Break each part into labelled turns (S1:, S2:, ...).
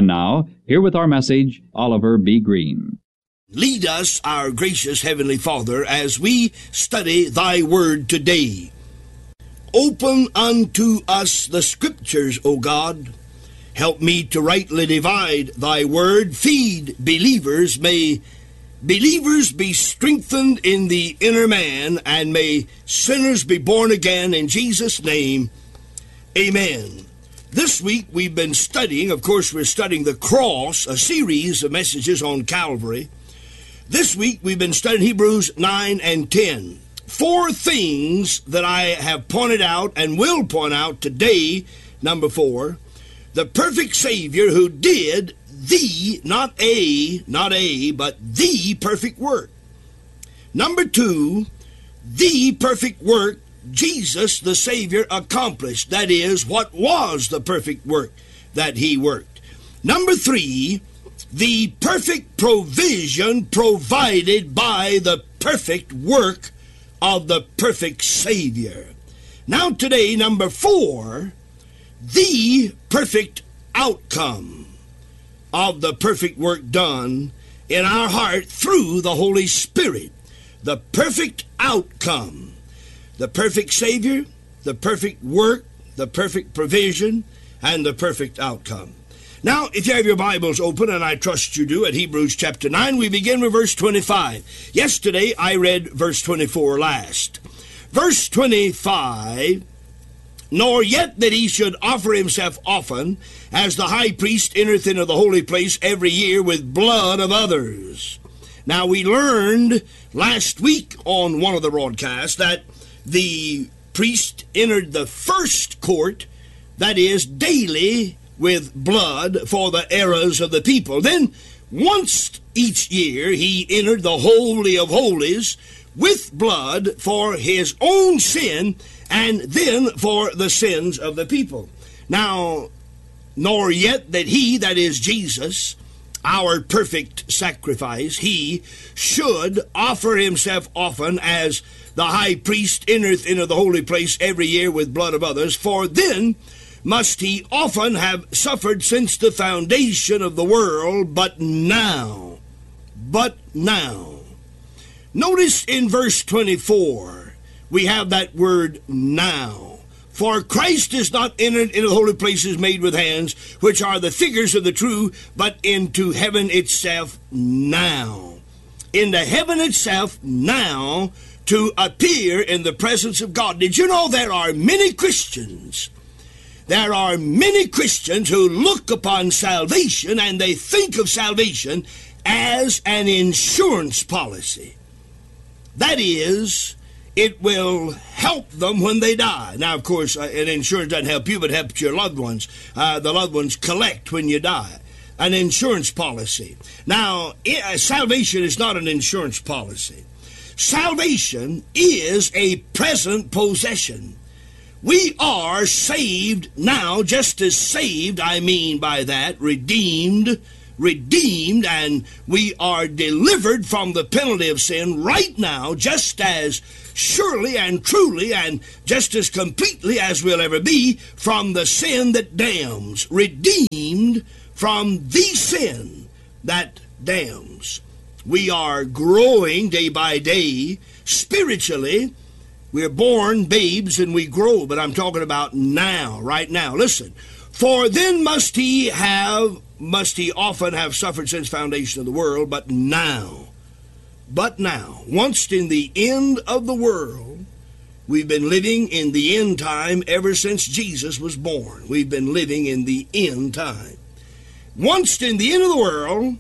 S1: And now, here with our message, Oliver B. Green.
S2: Lead us, our gracious Heavenly Father, as we study Thy Word today. Open unto us the Scriptures, O God. Help me to rightly divide Thy Word. Feed believers. May believers be strengthened in the inner man, and may sinners be born again in Jesus' name. Amen. This week we've been studying, of course, we're studying the cross, a series of messages on Calvary. This week we've been studying Hebrews 9 and 10. 4 things that I have pointed out and will point out today. Number 4, the perfect Savior who did the, not a, but the perfect work. Number 2, the perfect work Jesus, the Savior, accomplished. That is, what was the perfect work that He worked. Number 3, the perfect provision provided by the perfect work of the perfect Savior. Now today, number 4, the perfect outcome of the perfect work done in our heart through the Holy Spirit. The perfect outcome. The perfect Savior, the perfect work, the perfect provision, and the perfect outcome. Now, if you have your Bibles open, and I trust you do, at Hebrews chapter 9, we begin with verse 25. Yesterday, I read verse 24 last. Verse 25, nor yet that he should offer himself often, as the high priest entereth into the holy place every year with blood of others. Now, we learned last week on one of the broadcasts that the priest entered the first court, that is, daily with blood for the errors of the people. Then, once each year, he entered the Holy of Holies with blood for his own sin and then for the sins of the people. Now, nor yet that he, that is Jesus, our perfect sacrifice, he should offer himself often as the high priest entereth into the holy place every year with blood of others, for then must he often have suffered since the foundation of the world, but now. Notice in verse 24, we have that word now. For Christ is not entered into the holy places made with hands, which are the figures of the true, but into heaven itself now. Into heaven itself now, to appear in the presence of God. Did you know there are many Christians? There are many Christians who look upon salvation and they think of salvation as an insurance policy. That is, it will help them when they die. Now, of course, an insurance doesn't help you, but helps your loved ones. The loved ones collect when you die. An insurance policy. Now, salvation is not an insurance policy. Salvation is a present possession. We are saved now, just as saved, I mean by that, redeemed, and we are delivered from the penalty of sin right now, just as surely and truly and just as completely as we'll ever be from the sin that damns, redeemed from the sin that damns. We are growing day by day spiritually. We're born babes and we grow, but I'm talking about now, right now. Listen, for then must he often have suffered since foundation of the world, but now, once in the end of the world, we've been living in the end time ever since Jesus was born. We've been living in the end time. Once in the end of the world,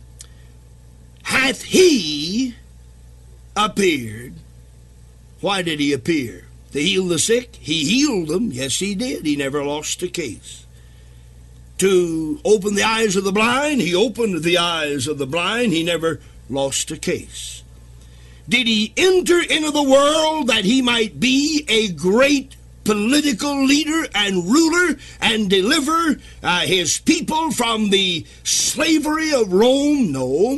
S2: hath he appeared. Why did he appear? To heal the sick? He healed them. Yes, he did. He never lost a case. To open the eyes of the blind? He opened the eyes of the blind. He never lost a case. Did he enter into the world that he might be a great political leader and ruler and deliver his people from the slavery of Rome?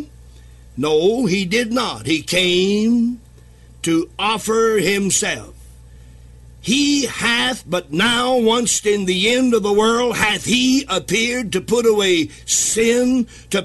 S2: No, he did not. He came to offer himself He hath, but now once in the end of the world, hath he appeared to put away sin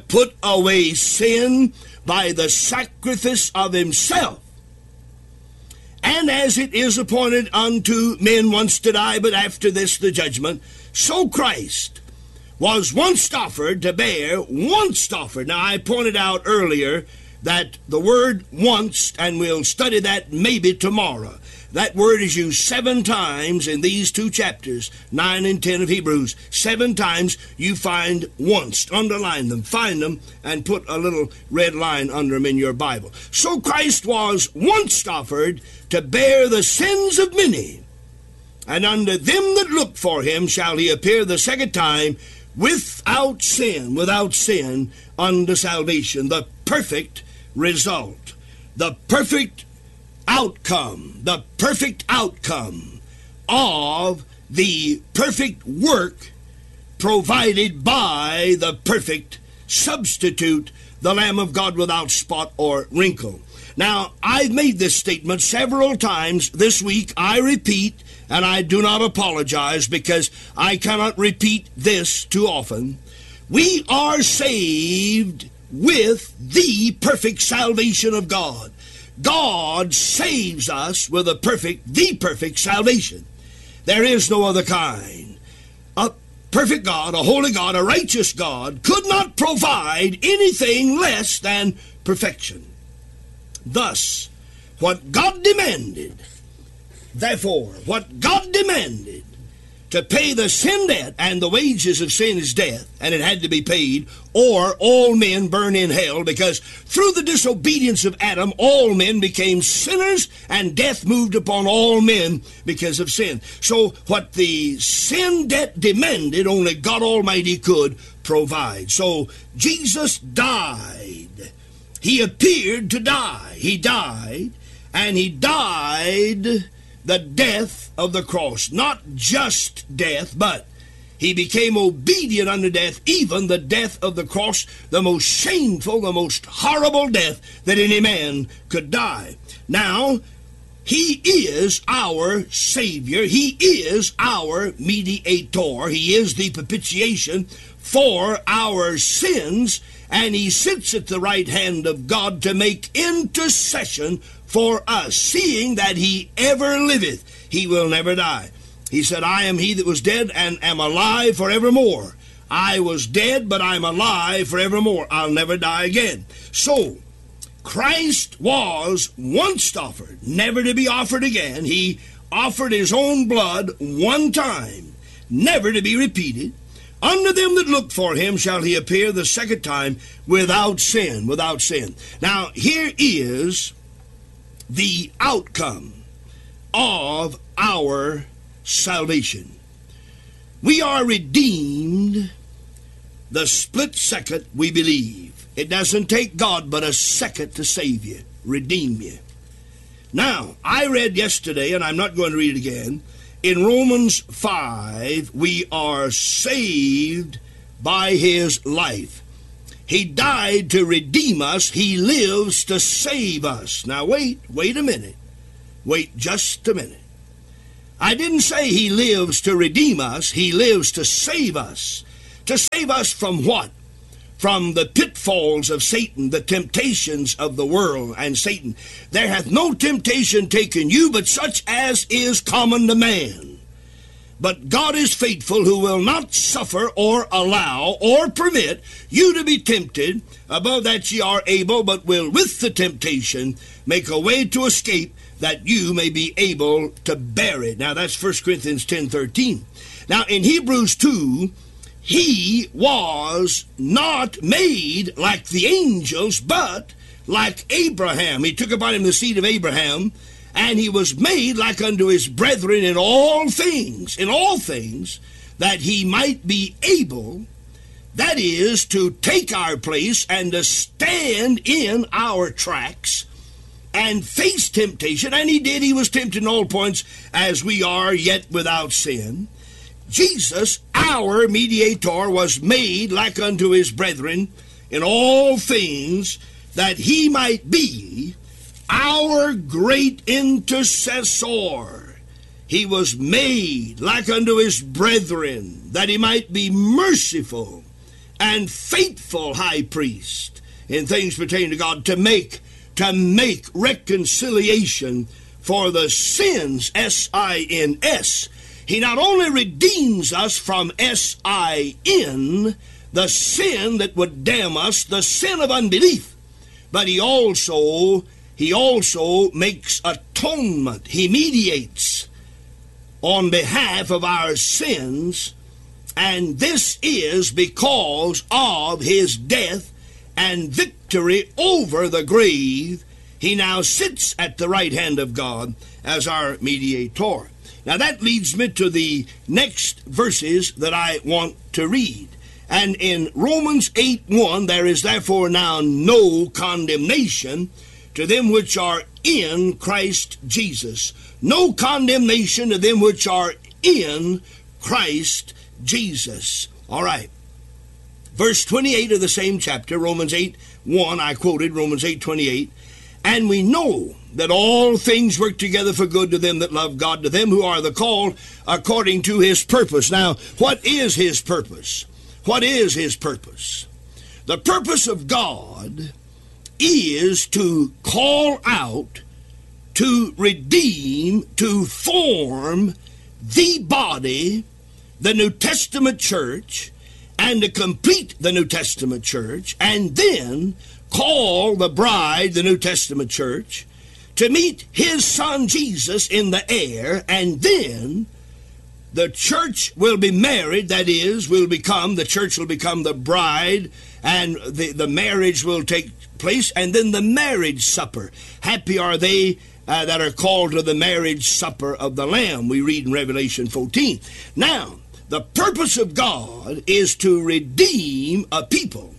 S2: by the sacrifice of himself. And as it is appointed unto men once to die, but after this the judgment, so Christ was once offered to bear, once offered. Now I pointed out earlier that the word once, and we'll study that maybe tomorrow. That word is used 7 times in these 2 chapters, 9 and 10 of Hebrews. 7 times you find once. Underline them, find them, and put a little red line under them in your Bible. So Christ was once offered to bear the sins of many, and unto them that look for him shall he appear the second time without sin unto salvation. The perfect result, the perfect outcome of the perfect work provided by the perfect substitute, the Lamb of God without spot or wrinkle. Now, I've made this statement several times this week. I repeat, and I do not apologize because I cannot repeat this too often. We are saved with the perfect salvation of God. God saves us with the perfect salvation. There is no other kind. A perfect God, a holy God, a righteous God could not provide anything less than perfection. Thus, what God demanded to pay the sin debt, and the wages of sin is death, and it had to be paid, or all men burn in hell, because through the disobedience of Adam, all men became sinners, and death moved upon all men because of sin. So what the sin debt demanded, only God Almighty could provide. So Jesus died. He appeared to die. He died, and he died the death of the cross. Not just death, but he became obedient unto death, even the death of the cross, the most shameful, the most horrible death that any man could die. Now, he is our Savior. He is our mediator. He is the propitiation for our sins, and he sits at the right hand of God to make intercession for us, seeing that he ever liveth. He will never die. He said, I am he that was dead and am alive forevermore. I was dead, but I'm alive forevermore. I'll never die again. So, Christ was once offered, never to be offered again. He offered his own blood one time, never to be repeated. Unto them that look for him shall he appear the second time without sin, without sin. Now, here is the outcome of our salvation. We are redeemed the split second we believe. It doesn't take God but a second to save you, redeem you. Now, I read yesterday, and I'm not going to read it again, in Romans 5, we are saved by his life. He died to redeem us. He lives to save us. Now wait a minute. Wait just a minute. I didn't say he lives to redeem us. He lives to save us. To save us from what? From the pitfalls of Satan, the temptations of the world and Satan. There hath no temptation taken you, but such as is common to man. But God is faithful, who will not suffer or allow or permit you to be tempted above that ye are able, but will with the temptation make a way to escape, that you may be able to bear it. Now that's 1 Corinthians 10:13. Now in Hebrews 2, he was not made like the angels, but like Abraham. He took upon him the seed of Abraham, and he was made like unto his brethren in all things, that he might be able, that is, to take our place and to stand in our tracks and face temptation. And he did. He was tempted in all points as we are, yet without sin. Jesus, our mediator, was made like unto his brethren in all things, that he might be our great intercessor. he was made like unto his brethren, that he might be merciful and faithful high priest in things pertaining to God, to make reconciliation for the sins, S-I-N-S. He not only redeems us from S-I-N, the sin that would damn us, the sin of unbelief, but he also makes atonement. He mediates on behalf of our sins, and this is because of his death and victory over the grave. He now sits at the right hand of God as our mediator. Now that leads me to the next verses that I want to read. And in Romans 8:1, there is therefore now no condemnation to them which are in Christ Jesus. No condemnation to them which are in Christ Jesus. All right. Verse 28 of the same chapter, Romans 8:1, I quoted Romans 8:28. And we know that all things work together for good to them that love God, to them who are the called according to his purpose. Now, what is his purpose? What is his purpose? The purpose of God is to call out, to redeem, to form the body, the New Testament church, and to complete the New Testament church, and then call the bride, the New Testament church, to meet his son Jesus in the air, and then the church will be married, that is, the church will become the bride, and the marriage will take place, and then the marriage supper. Happy are they that are called to the marriage supper of the Lamb, we read in Revelation 14. Now, the purpose of God is to redeem a people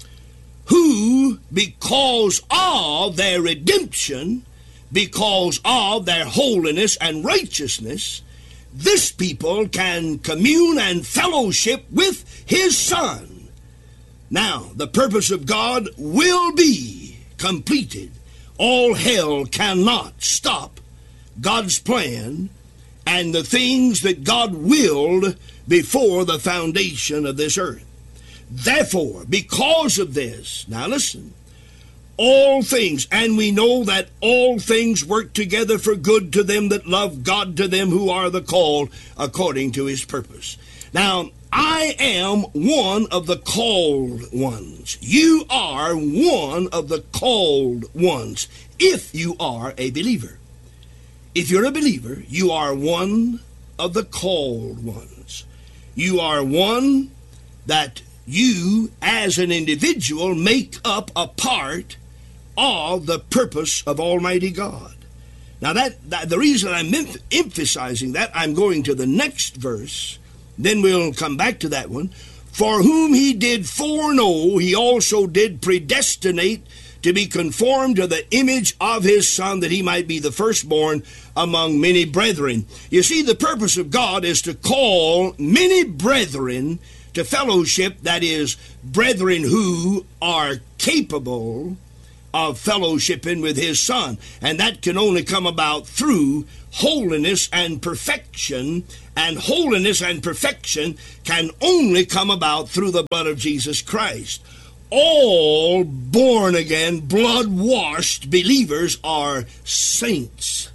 S2: who, because of their redemption, because of their holiness and righteousness, this people can commune and fellowship with his Son. Now, the purpose of God will be completed. All hell cannot stop God's plan and the things that God willed before the foundation of this earth. Therefore, because of this, now listen, all things, and we know that all things work together for good to them that love God, to them who are the called according to his purpose. Now, I am one of the called ones. You are one of the called ones, if you are a believer. If you're a believer, you are one of the called ones. You are one that you, as an individual, make up a part of the purpose of Almighty God. Now, that the reason I'm emphasizing that, I'm going to the next verse, then we'll come back to that one. For whom he did foreknow, he also did predestinate to be conformed to the image of his Son, that he might be the firstborn among many brethren. You see, the purpose of God is to call many brethren to fellowship, that is, brethren who are capable of fellowshipping with his Son. And that can only come about through holiness and perfection. And holiness and perfection can only come about through the blood of Jesus Christ. All born-again, blood-washed believers are saints.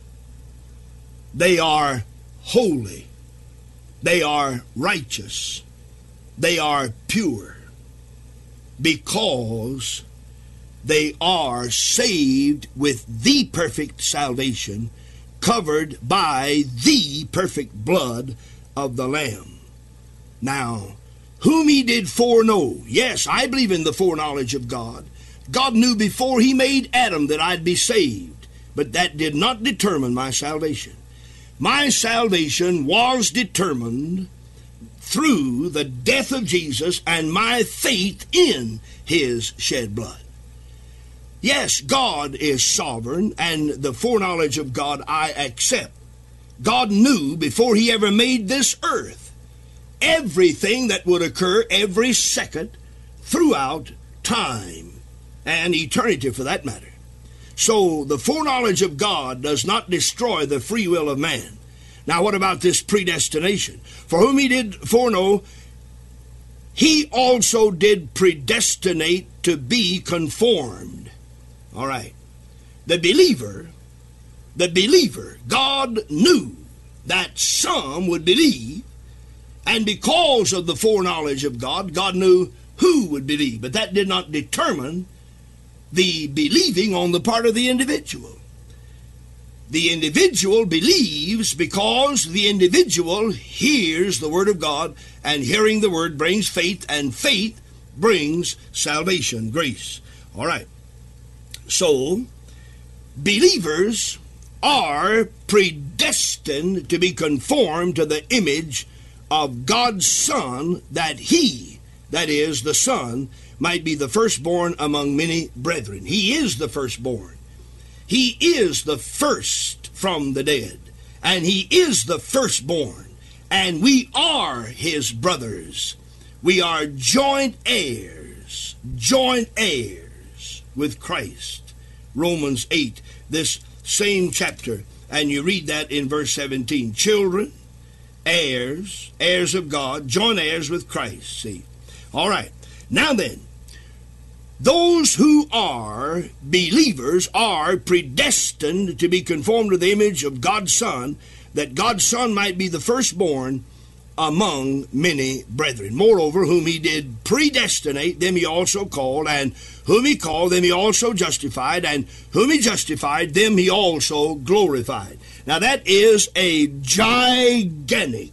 S2: They are holy. They are righteous. They are pure, because they are saved with the perfect salvation, covered by the perfect blood of the Lamb. Now, whom he did foreknow. Yes, I believe in the foreknowledge of God. God knew before he made Adam that I'd be saved, but that did not determine my salvation. My salvation was determined through the death of Jesus and my faith in his shed blood. Yes, God is sovereign, and the foreknowledge of God I accept. God knew before he ever made this earth everything that would occur every second throughout time and eternity, for that matter. So the foreknowledge of God does not destroy the free will of man. Now, what about this predestination? For whom he did foreknow, he also did predestinate to be conformed. All right. The believer, God knew that some would believe, and because of the foreknowledge of God, God knew who would believe. But that did not determine the believing on the part of the individual. The individual believes because the individual hears the Word of God, and hearing the Word brings faith, and faith brings salvation, grace. All right. So, believers are predestined to be conformed to the image of God's Son, that he, that is, the Son, might be the firstborn among many brethren. He is the firstborn. He is the first from the dead, and he is the firstborn, and we are his brothers. We are joint heirs with Christ. Romans 8, this same chapter, and you read that in verse 17. Children, heirs of God, joint heirs with Christ. See? All right. Now then, those who are believers are predestined to be conformed to the image of God's Son, that God's Son might be the firstborn among many brethren. Moreover, whom he did predestinate, them he also called, and whom he called, them he also justified, and whom he justified, them he also glorified. Now that is a gigantic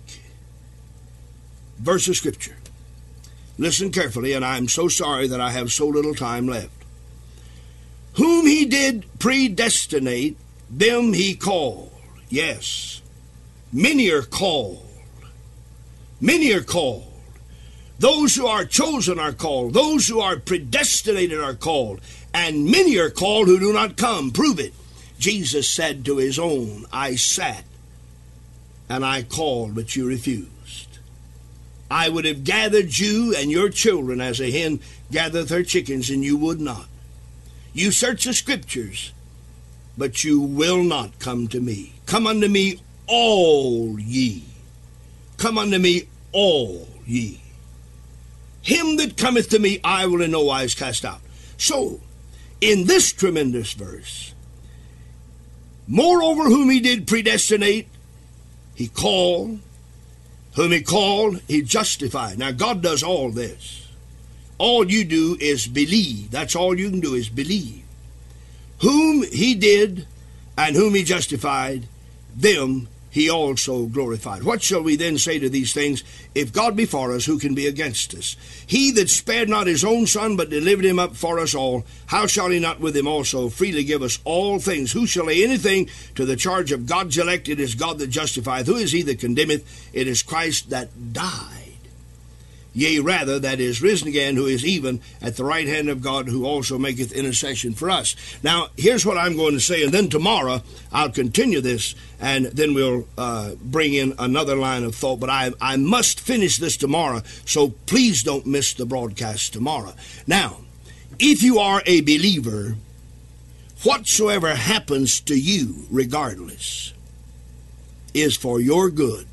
S2: verse of Scripture. Listen carefully, and I'm so sorry that I have so little time left. Whom he did predestinate, them he called. Yes, many are called. Many are called. Those who are chosen are called. Those who are predestinated are called. And many are called who do not come. Prove it. Jesus said to his own, I sat and I called, but you refused. I would have gathered you and your children as a hen gathereth her chickens, and you would not. You search the Scriptures, but you will not come to me. Come unto me, all ye. Come unto me, all ye. Him that cometh to me, I will in no wise cast out. So, in this tremendous verse, moreover, whom he did predestinate, he called. Whom he called, he justified. Now, God does all this. All you do is believe. That's all you can do is believe. Whom he did and whom he justified, them he also glorified. What shall we then say to these things? If God be for us, who can be against us? He that spared not his own Son, but delivered him up for us all, how shall he not with him also freely give us all things? Who shall lay anything to the charge of God's elect? It is God that justifieth. Who is he that condemneth? It is Christ that died. Yea, rather, that is risen again, who is even at the right hand of God, who also maketh intercession for us. Now, here's what I'm going to say, and then tomorrow I'll continue this, and then we'll bring in another line of thought. But I must finish this tomorrow, so please don't miss the broadcast tomorrow. Now, if you are a believer, whatsoever happens to you, regardless, is for your good.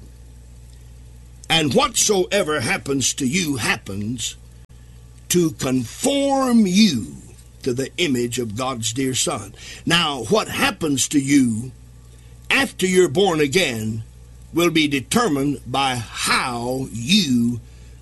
S2: And whatsoever happens to you happens to conform you to the image of God's dear Son. Now, what happens to you after you're born again will be determined by how you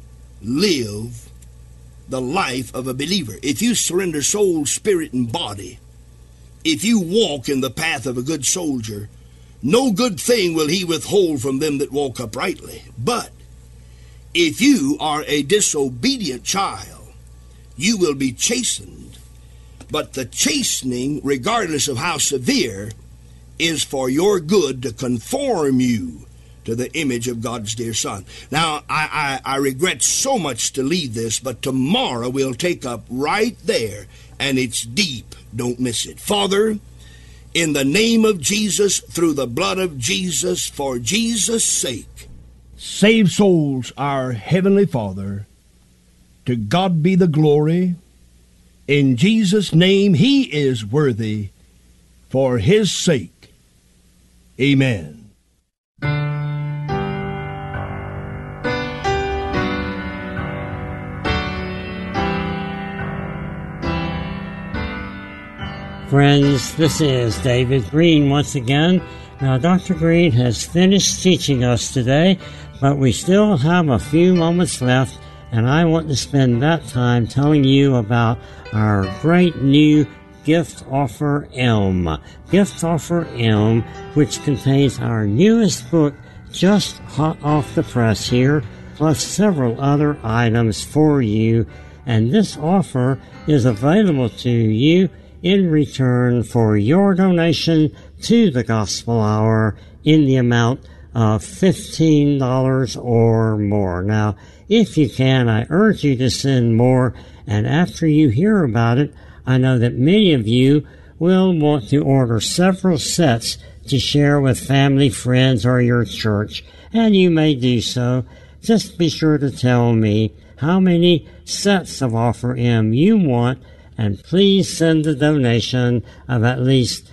S2: live the life of a believer. If you surrender soul, spirit, and body, if you walk in the path of a good soldier, no good thing will he withhold from them that walk uprightly. But if you are a disobedient child, you will be chastened. But the chastening, regardless of how severe, is for your good to conform you to the image of God's dear Son. Now, I regret so much to leave this, but tomorrow we'll take up right there, and it's deep. Don't miss it. Father, in the name of Jesus, through the blood of Jesus, for Jesus' sake, save souls, our Heavenly Father. To God be the glory. In Jesus' name, He is worthy. For His sake, amen.
S3: Friends, this is David Green once again. Now, Dr. Green has finished teaching us today, but we still have a few moments left, and I want to spend that time telling you about our great new Gift Offer M. Gift Offer M, which contains our newest book, just hot off the press here, plus several other items for you. And this offer is available to you in return for your donation to the Gospel Hour in the amount of $15 or more. Now, if you can, I urge you to send more, and after you hear about it, I know that many of you will want to order several sets to share with family, friends, or your church, and you may do so. Just be sure to tell me how many sets of Offer M you want, and please send a donation of at least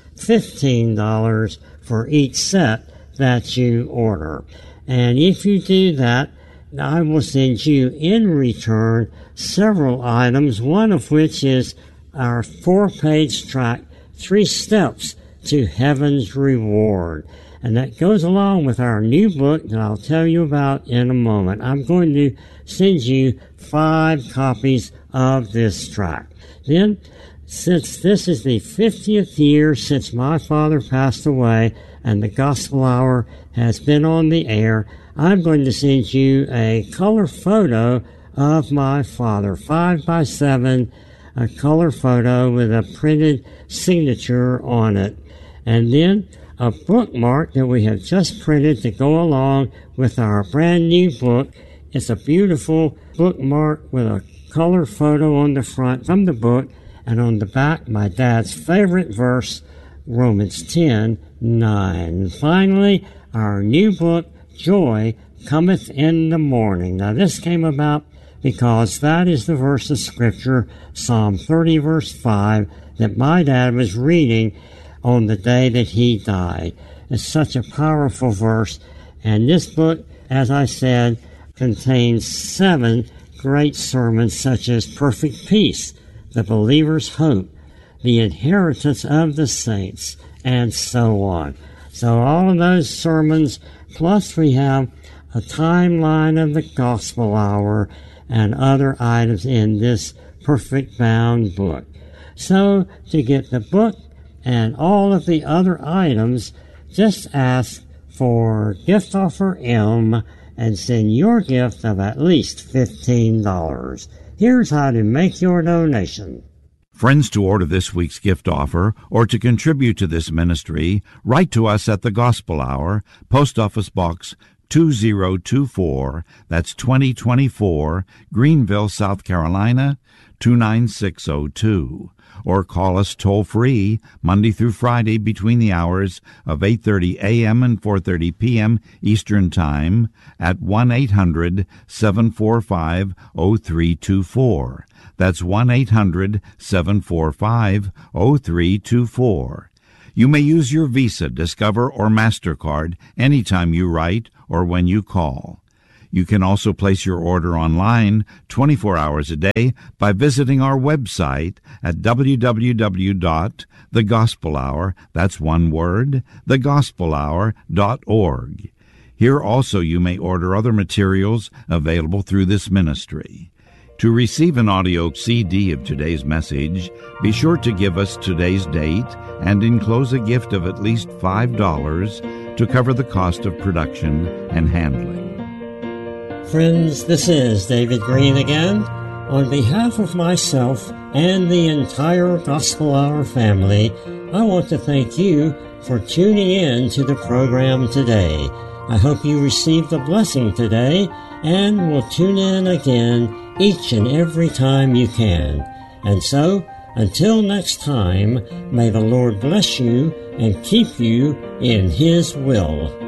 S3: $15 for each set that you order. And if you do that, I will send you in return several items, one of which is our 4-page tract, 3 Steps to Heaven's Reward. And that goes along with our new book that I'll tell you about in a moment. I'm going to send you 5 copies of this tract. Then, since this is the 50th year since my father passed away and the Gospel Hour has been on the air, I'm going to send you a color photo of my father, 5x7, a color photo with a printed signature on it. And then a bookmark that we have just printed to go along with our brand new book. It's a beautiful bookmark with a color photo on the front from the book, and on the back, my dad's favorite verse, Romans 10:9. Finally, our new book, Joy Cometh in the Morning. Now, this came about because that is the verse of Scripture, Psalm 30, verse 5, that my dad was reading on the day that he died. It's such a powerful verse, and this book, as I said, contains 7 great sermons such as Perfect Peace, The Believer's Hope, The Inheritance of the Saints, and so on. So all of those sermons, plus we have a timeline of the Gospel Hour and other items in this Perfect Bound book. So to get the book and all of the other items, just ask for Gift Offer M and send your gift of at least $15. Here's how to make your donation.
S4: Friends, to order this week's gift offer or to contribute to this ministry, write to us at the Gospel Hour, Post Office Box 2024, that's 2024, Greenville, South Carolina, 29602. Or call us toll-free Monday through Friday between the hours of 8:30 a.m. and 4:30 p.m. Eastern Time at 1-800-745-0324. That's 1-800-745-0324. You may use your Visa, Discover, or MasterCard anytime you write or when you call. You can also place your order online 24 hours a day by visiting our website at www.thegospelhour, that's one word, thegospelhour.org. Here also you may order other materials available through this ministry. To receive an audio CD of today's message, be sure to give us today's date and enclose a gift of at least $5 to cover the cost of production and handling.
S3: Friends, this is David Green again. On behalf of myself and the entire Gospel Hour family, I want to thank you for tuning in to the program today. I hope you received a blessing today and will tune in again each and every time you can. And so, until next time, may the Lord bless you and keep you in His will.